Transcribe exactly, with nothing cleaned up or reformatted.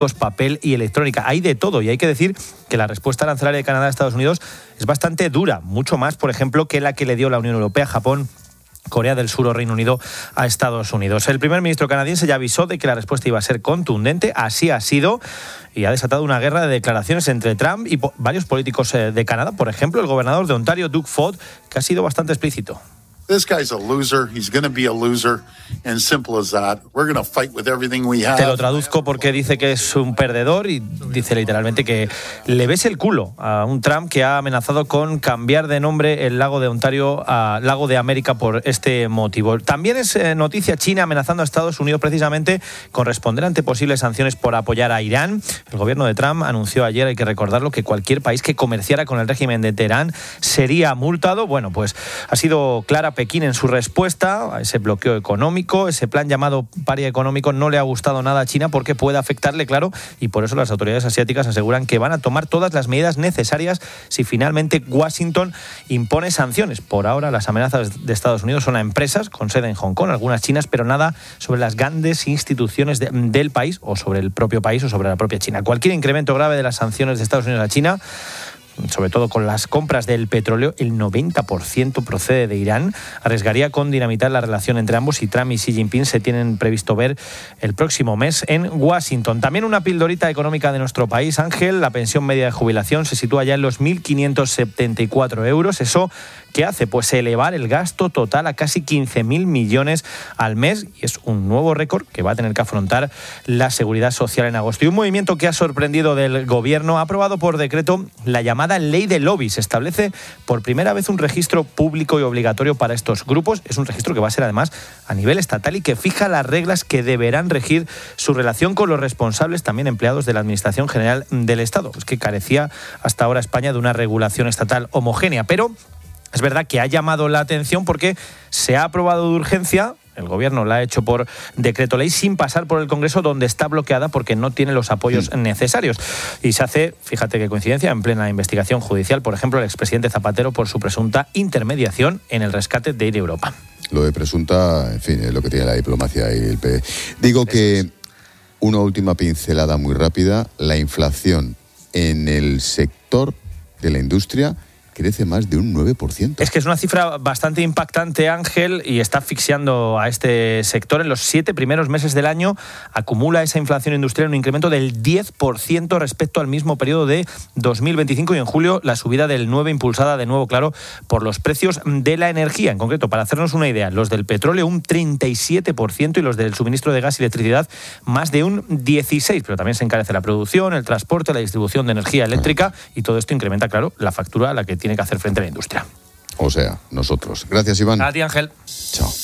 papel y electrónica. Hay de todo y hay que decir que la respuesta arancelaria de Canadá a Estados Unidos es bastante dura, mucho más, por ejemplo, que la que le dio la Unión Europea, Japón, Corea del Sur o Reino Unido a Estados Unidos. El primer ministro canadiense ya avisó de que la respuesta iba a ser contundente, así ha sido, y ha desatado una guerra de declaraciones entre Trump y po- varios políticos eh, de Canadá. Por ejemplo, el gobernador de Ontario, Doug Ford, que ha sido bastante explícito. This guy's a loser. He's going to be a loser, and simple as that. We're going to fight with everything we have. Te lo traduzco porque dice que es un perdedor y dice literalmente que le ves el culo a un Trump que ha amenazado con cambiar de nombre el lago de Ontario a Lago de América por este motivo. También es eh, noticia China amenazando a Estados Unidos precisamente con responder ante posibles sanciones por apoyar a Irán. El gobierno de Trump anunció ayer, hay que recordarlo, que cualquier país que comerciara con el régimen de Teherán sería multado. Bueno, pues ha sido clara Pekín en su respuesta a ese bloqueo económico. Ese plan llamado paria económico no le ha gustado nada a China porque puede afectarle, claro, y por eso las autoridades asiáticas aseguran que van a tomar todas las medidas necesarias si finalmente Washington impone sanciones. Por ahora las amenazas de Estados Unidos son a empresas con sede en Hong Kong, algunas chinas, pero nada sobre las grandes instituciones de, del país o sobre el propio país o sobre la propia China. Cualquier incremento grave de las sanciones de Estados Unidos a China, sobre todo con las compras del petróleo, el noventa por ciento procede de Irán, arriesgaría con dinamitar la relación entre ambos, y Trump y Xi Jinping se tienen previsto ver el próximo mes en Washington. También una pildorita económica de nuestro país, Ángel. La pensión media de jubilación se sitúa ya en los mil quinientos setenta y cuatro euros. Eso, ¿qué hace? Pues elevar el gasto total a casi quince mil millones al mes, y es un nuevo récord que va a tener que afrontar la Seguridad Social en agosto. Y un movimiento que ha sorprendido del gobierno ha aprobado por decreto la llamada Ley de Lobbies. Se establece por primera vez un registro público y obligatorio para estos grupos. Es un registro que va a ser además a nivel estatal y que fija las reglas que deberán regir su relación con los responsables, también empleados de la Administración General del Estado. Es que carecía hasta ahora España de una regulación estatal homogénea, pero es verdad que ha llamado la atención porque se ha aprobado de urgencia. El gobierno la ha hecho por decreto ley sin pasar por el Congreso, donde está bloqueada porque no tiene los apoyos sí. necesarios. Y se hace, fíjate qué coincidencia, en plena investigación judicial, por ejemplo, el expresidente Zapatero por su presunta intermediación en el rescate de Air Europa. Lo de presunta, en fin, es lo que tiene la diplomacia y el P. Digo que una última pincelada muy rápida. La inflación en el sector de la industria crece más de un nueve por ciento. Es que es una cifra bastante impactante, Ángel, y está asfixiando a este sector. En los siete primeros meses del año acumula esa inflación industrial un incremento del diez por ciento respecto al mismo periodo de dos mil veinticinco, y en julio la subida del nueve impulsada de nuevo, claro, por los precios de la energía. En concreto, para hacernos una idea, los del petróleo un treinta y siete por ciento y los del suministro de gas y electricidad más de un dieciséis por ciento. Pero también se encarece la producción, el transporte, la distribución de energía eléctrica, y todo esto incrementa, claro, la factura a la que tiene que hacer frente a la industria. O sea, nosotros. Gracias, Iván. A ti, Ángel. Chao.